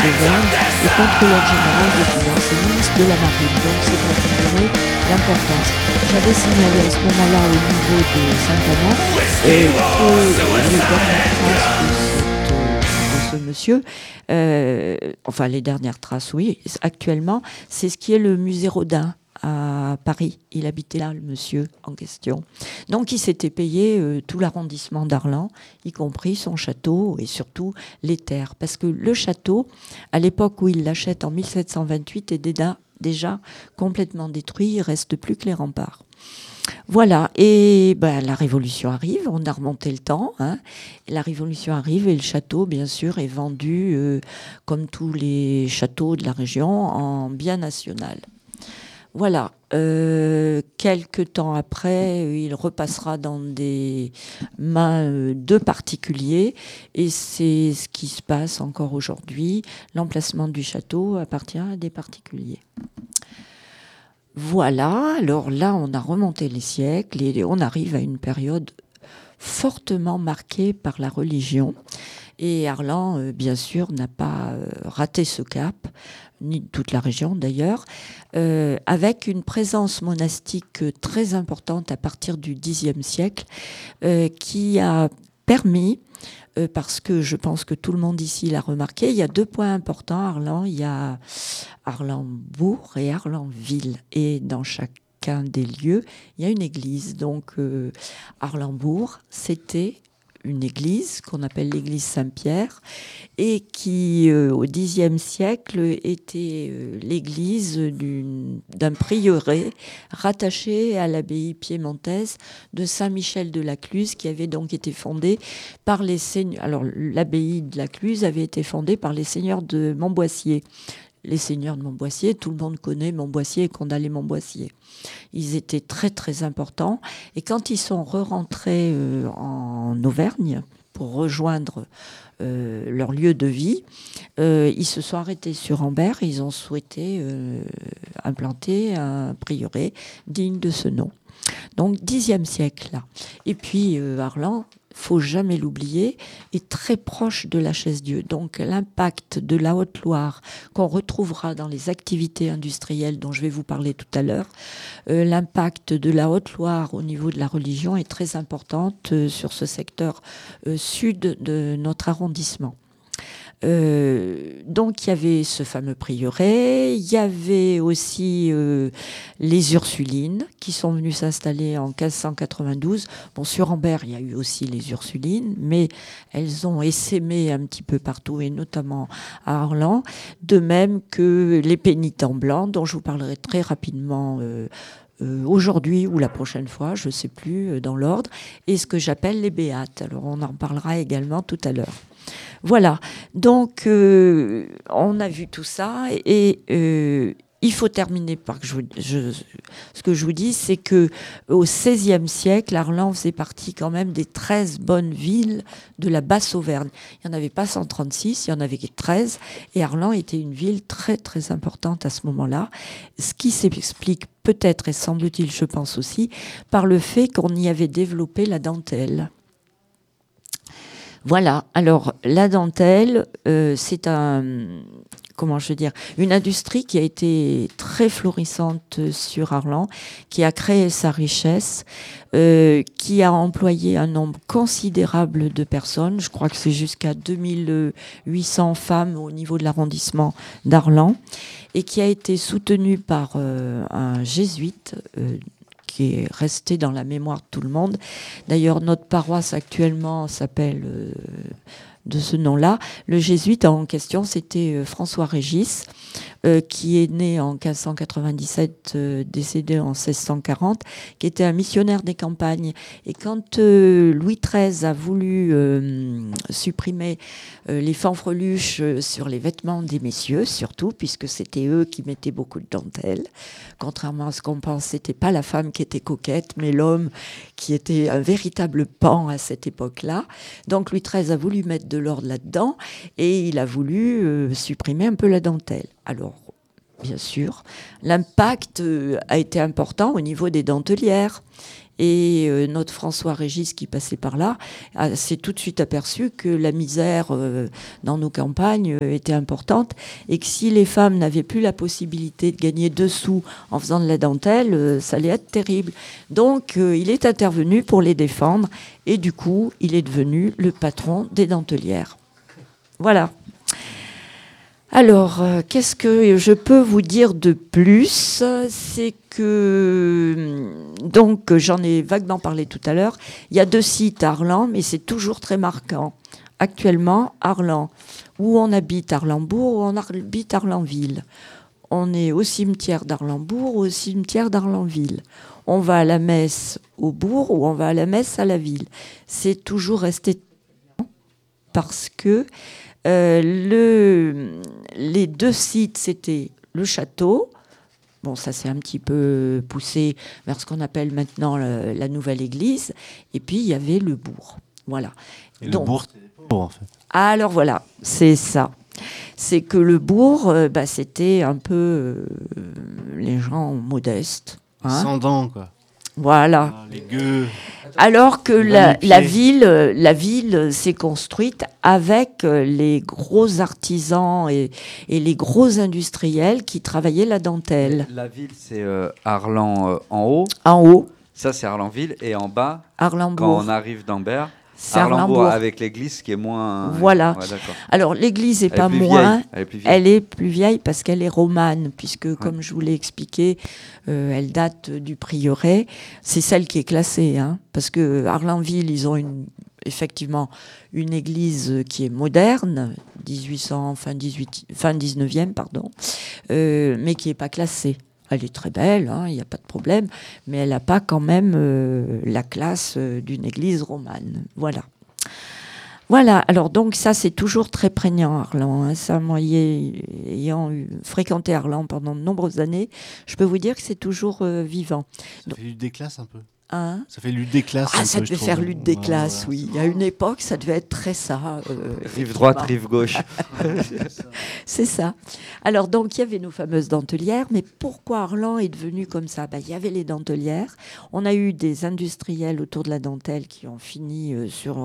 Basse-Auvergne et contrôleur général des finances et ministre de la Marine. Donc c'est pour vous donner l'importance. J'avais signalé à ce moment-là au niveau de Saint-Amand que les dernières traces de ce monsieur, enfin les dernières traces, oui, actuellement, c'est ce qui est le musée Rodin à Paris. Il habitait là, le monsieur en question. Donc il s'était payé tout l'arrondissement d'Arlan, y compris son château et surtout les terres. Parce que le château, à l'époque où il l'achète en 1728, est déjà complètement détruit. Il ne reste plus que les remparts. Voilà, et la Révolution arrive, on a remonté le temps, la Révolution arrive et le château, bien sûr, est vendu, comme tous les châteaux de la région, en bien national. Voilà, quelque temps après, il repassera dans des mains de particuliers et c'est ce qui se passe encore aujourd'hui. L'emplacement du château appartient à des particuliers. Voilà, alors là, on a remonté les siècles et on arrive à une période fortement marquée par la religion. Et Arlan, bien sûr, n'a pas raté ce cap, ni toute la région d'ailleurs, avec une présence monastique très importante à partir du Xe siècle, qui a permis, parce que je pense que tout le monde ici l'a remarqué, il y a 2 points importants à Arlan. Il y a Arlan-Bourg et Arlan-Ville. Et dans chacun des lieux, il y a une église. Donc Arlan-Bourg, c'était une église qu'on appelle l'église Saint-Pierre et qui, au Xe siècle, était l'église d'un prieuré rattaché à l'abbaye piémontaise de Saint-Michel de la Cluse, qui avait donc été fondée par les seigneurs. Alors, l'abbaye de la Cluse avait été fondée par les seigneurs de Montboissier. Les seigneurs de Montboissier, tout le monde connaît Montboissier et Condalé-Montboissier. Ils étaient très très importants et quand ils sont re-rentrés en Auvergne pour rejoindre leur lieu de vie, ils se sont arrêtés sur Ambert et ils ont souhaité implanter un prieuré digne de ce nom. Donc, Xe siècle, là. Et puis, Arlan, faut jamais l'oublier, est très proche de la Chaise-Dieu. Donc, l'impact de la Haute-Loire, qu'on retrouvera dans les activités industrielles dont je vais vous parler tout à l'heure, l'impact de la Haute-Loire au niveau de la religion est très importante sur ce secteur sud de notre arrondissement. Donc il y avait ce fameux prieuré, il y avait aussi les Ursulines qui sont venues s'installer en 1592. Bon, sur Ambert, il y a eu aussi les Ursulines, mais elles ont essaimé un petit peu partout et notamment à Arlan, de même que les pénitents blancs dont je vous parlerai très rapidement aujourd'hui ou la prochaine fois, je ne sais plus, dans l'ordre, et ce que j'appelle les béates. Alors on en parlera également tout à l'heure. Voilà, donc on a vu tout ça et il faut terminer par ce que je vous dis, c'est que au XVIe siècle, Arlan faisait partie quand même des 13 bonnes villes de la Basse-Auvergne. Il n'y en avait pas 136, il y en avait 13 et Arlan était une ville très très importante à ce moment-là, ce qui s'explique peut-être et semble-t-il, je pense aussi, par le fait qu'on y avait développé la dentelle. Voilà, alors la dentelle, c'est une industrie qui a été très florissante sur Arlan, qui a créé sa richesse, qui a employé un nombre considérable de personnes. Je crois que c'est jusqu'à 2800 femmes au niveau de l'arrondissement d'Arlan, et qui a été soutenue par un jésuite qui est resté dans la mémoire de tout le monde. D'ailleurs, notre paroisse actuellement s'appelle de ce nom-là. Le jésuite en question, c'était François Régis, qui est né en 1597, décédé en 1640, qui était un missionnaire des campagnes. Et quand Louis XIII a voulu supprimer les fanfreluches sur les vêtements des messieurs, surtout, puisque c'était eux qui mettaient beaucoup de dentelle, contrairement à ce qu'on pense, c'était pas la femme qui était coquette, mais l'homme qui était un véritable pan à cette époque-là. Donc Louis XIII a voulu mettre de l'ordre là-dedans et il a voulu supprimer un peu la dentelle. Alors, bien sûr. L'impact a été important au niveau des dentelières. Et notre François Régis, qui passait par là, s'est tout de suite aperçu que la misère dans nos campagnes était importante et que si les femmes n'avaient plus la possibilité de gagner 2 sous en faisant de la dentelle, ça allait être terrible. Donc, il est intervenu pour les défendre et du coup, il est devenu le patron des dentelières. Voilà. Alors, qu'est-ce que je peux vous dire de plus ? C'est que, donc, j'en ai vaguement parlé tout à l'heure, il y a 2 sites à Arlan, mais c'est toujours très marquant. Actuellement, Arlan, où on habite Arlembourg, où on habite Arlanville. On est au cimetière d'Arlembourg ou au cimetière d'Arlanville. On va à la messe au bourg ou on va à la messe à la ville. C'est toujours resté parce que les 2 sites, c'était le château. Bon, ça s'est un petit peu poussé vers ce qu'on appelle maintenant la nouvelle église. Et puis, il y avait le bourg. Voilà. Et donc, le bourg, c'était les pauvres, en fait. Alors, voilà, c'est ça. C'est que le bourg, c'était un peu les gens modestes. Hein, sans dents, quoi. Voilà. Ah, les gueux. Alors que la ville s'est construite avec les gros artisans et les gros industriels qui travaillaient la dentelle. La ville, c'est Arlan en haut. En haut. Ça, c'est Arlanville. Et en bas, Arlembourg. quand on arrive d'Ambert, Arlembourg avec l'église qui est moins... Voilà. Ouais, alors, l'église n'est pas moins... Elle est plus vieille parce qu'elle est romane, puisque, comme je vous l'ai expliqué, elle date du prieuré. C'est celle qui est classée, hein, parce que Arlanville, ils ont effectivement une église qui est moderne, 1800, fin 19e, pardon, mais qui n'est pas classée. Elle est très belle, il n'y a pas de problème, mais elle n'a pas quand même la classe d'une église romane. Voilà. Voilà, alors donc ça c'est toujours très prégnant Arlan. Hein. Ça, moi, ayant fréquenté Arlan pendant de nombreuses années, je peux vous dire que c'est toujours vivant. Ça fait lutte des classes un peu. Hein, ça fait lutte des classes. Ah, ça devait faire lutte des classes, oui. Il y a une époque, ça devait être très ça. Rive droite, rive gauche. C'est ça. Alors, donc, il y avait nos fameuses dentelières, mais pourquoi Arlan est devenu comme ça ? Il y avait les dentelières. On a eu des industriels autour de la dentelle qui ont fini sur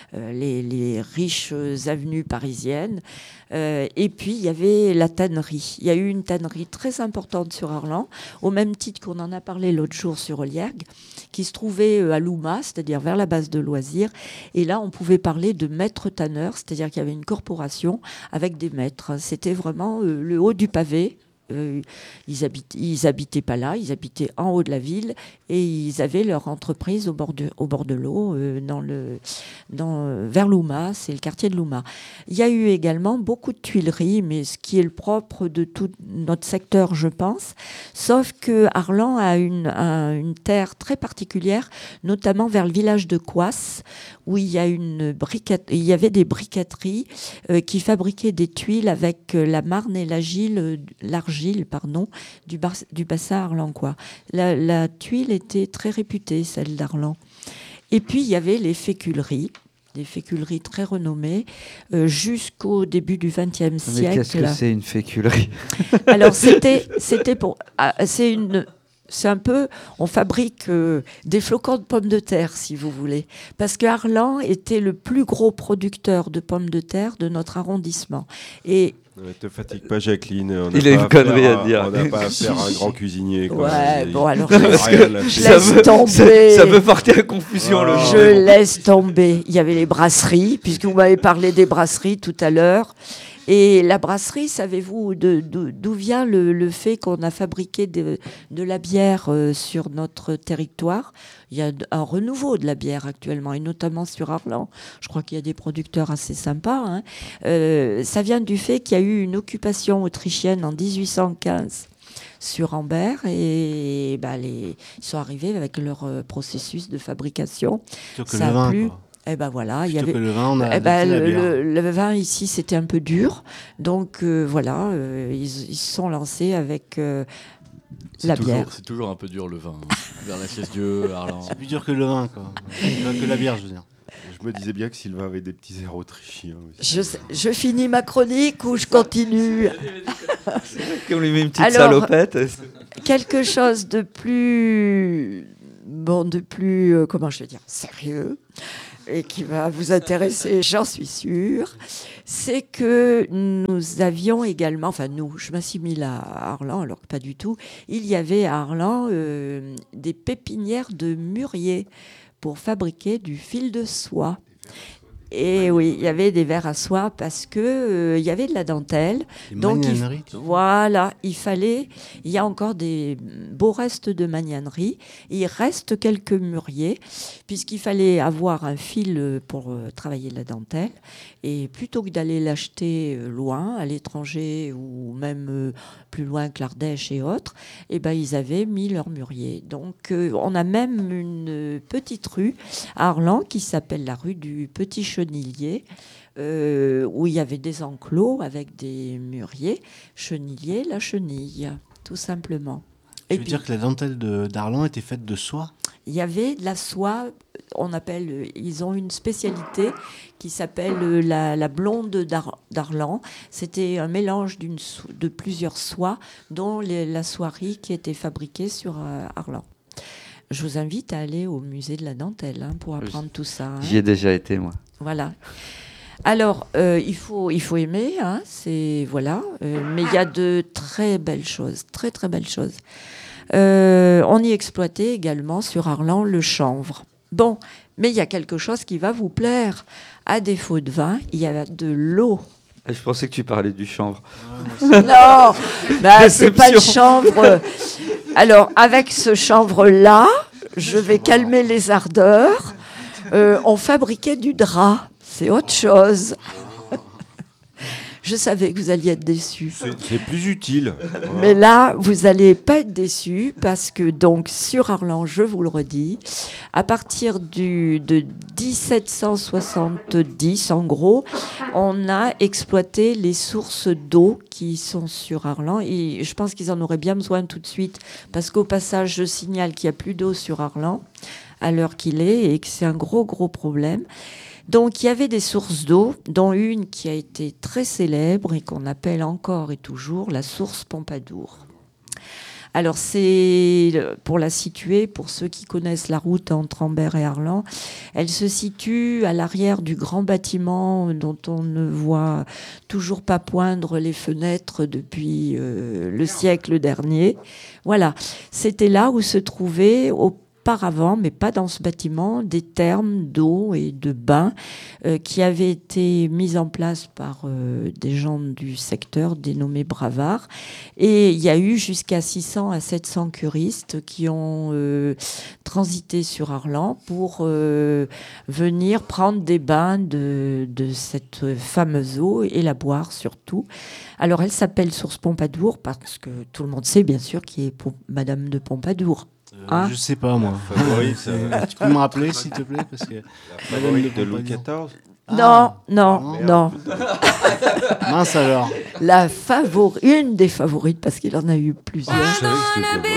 les riches avenues parisiennes. Et puis, il y avait la tannerie. Il y a eu une tannerie très importante sur Arlan, au même titre qu'on en a parlé l'autre jour sur Oliergue, qui se trouvait à Louma, c'est-à-dire vers la base de loisirs. Et là, on pouvait parler de maître tanneur, c'est-à-dire qu'il y avait une corporation avec des maîtres. C'était vraiment le haut du pavé. Ils habitaient pas là, ils habitaient en haut de la ville et ils avaient leur entreprise au bord de l'eau, vers Louma, c'est le quartier de Louma. Il y a eu également beaucoup de tuileries, mais ce qui est le propre de tout notre secteur, je pense, sauf que Arlan a une terre très particulière, notamment vers le village de Coisse, où il y avait des briqueteries qui fabriquaient des tuiles avec la marne et l'argile, du bassin arlancois. La tuile était très réputée, celle d'Arlan. Et puis, il y avait les féculeries, des féculeries très renommées, jusqu'au début du XXe siècle. Mais qu'est-ce que c'est une féculerie ? Alors, c'était pour... C'est un peu, on fabrique des flocons de pommes de terre, si vous voulez. Parce que Arlan était le plus gros producteur de pommes de terre de notre arrondissement. Et ne te fatigue pas, Jacqueline. Il a une connerie à dire. On n'a pas affaire à un grand cuisinier. Quoi. Ouais, bon, alors je laisse tomber. Ça peut porter à confusion. Je laisse tomber. Il y avait les brasseries, puisque vous m'avez parlé des brasseries tout à l'heure. Et la brasserie, savez-vous d'où vient le fait qu'on a fabriqué de la bière sur notre territoire ? Il y a un renouveau de la bière actuellement, et notamment sur Arlan. Je crois qu'il y a des producteurs assez sympas. Hein. Ça vient du fait qu'il y a eu une occupation autrichienne en 1815 sur Ambert, et ils sont arrivés avec leur processus de fabrication. Ça a plu. Eh ben voilà, il y avait le vin, on a le vin ici c'était un peu dur, donc voilà, ils se sont lancés avec la bière. C'est toujours un peu dur le vin, hein. Vers la Chaise-Dieu, Arlan. C'est plus dur que le vin, quoi. Que la bière, je veux dire. Je me disais bien que Sylvain avait des petits airs autrichiens aussi. Je finis ma chronique ou je continue ? On lui met une petite salopette. Quelque chose de plus, comment je vais dire, sérieux, et qui va vous intéresser, j'en suis sûre, c'est que nous avions également, enfin nous, je m'assimile à Arlan, alors que pas du tout, il y avait à Arlan des pépinières de mûriers pour fabriquer du fil de soie. Et oui, il y avait des verres à soie parce que il y avait de la dentelle. Donc voilà, il y a encore des beaux restes de magnanerie. Il reste quelques mûriers puisqu'il fallait avoir un fil pour travailler la dentelle. Et plutôt que d'aller l'acheter loin, à l'étranger ou même plus loin que l'Ardèche et autres, eh ben, ils avaient mis leur mûrier. Donc on a même une petite rue à Arlan qui s'appelle la rue du Petit Chenillier, où il y avait des enclos avec des mûriers. Chenillier, la chenille, tout simplement. Tu veux dire que la dentelle d'Arlan était faite de soie ? Il y avait de la soie, ils ont une spécialité qui s'appelle la blonde d'Arlan. C'était un mélange de plusieurs soies, dont la soierie qui était fabriquée sur Arlan. Je vous invite à aller au musée de la dentelle pour apprendre tout ça. J'y ai déjà été, moi. Voilà. Alors, il faut aimer, voilà. Mais il y a de très belles choses, très très belles choses. On y exploitait également sur Arlan le chanvre. Bon, mais il y a quelque chose qui va vous plaire. À défaut de vin, il y a de l'eau. Je pensais que tu parlais du chanvre. Non, c'est pas le chanvre. Alors, avec ce chanvre-là, je vais calmer les ardeurs. On fabriquait du drap. C'est autre chose. Je savais que vous alliez être déçus. C'est plus utile. Mais là, vous n'allez pas être déçus parce que donc sur Arlan, je vous le redis, à partir de 1770, en gros, on a exploité les sources d'eau qui sont sur Arlan. Et je pense qu'ils en auraient bien besoin tout de suite parce qu'au passage, je signale qu'il n'y a plus d'eau sur Arlan à l'heure qu'il est et que c'est un gros problème. Donc, il y avait des sources d'eau, dont une qui a été très célèbre et qu'on appelle encore et toujours la source Pompadour. Alors, c'est, pour la situer, pour ceux qui connaissent la route entre Ambert et Arlan, elle se situe à l'arrière du grand bâtiment dont on ne voit toujours pas poindre les fenêtres depuis le siècle dernier. Voilà, c'était là où se trouvait auparavant, mais pas dans ce bâtiment, des thermes d'eau et de bains qui avaient été mis en place par des gens du secteur dénommés bravards. Et il y a eu jusqu'à 600 à 700 curistes qui ont transité sur Arlan pour venir prendre des bains de cette fameuse eau et la boire surtout. Alors elle s'appelle Source Pompadour parce que tout le monde sait bien sûr qui est Madame de Pompadour. Je sais pas, moi. Tu peux me rappeler, s'il te plaît, parce que la favorite de Louis XIV. Non. Mince alors. Une des favorites, parce qu'il en a eu plusieurs.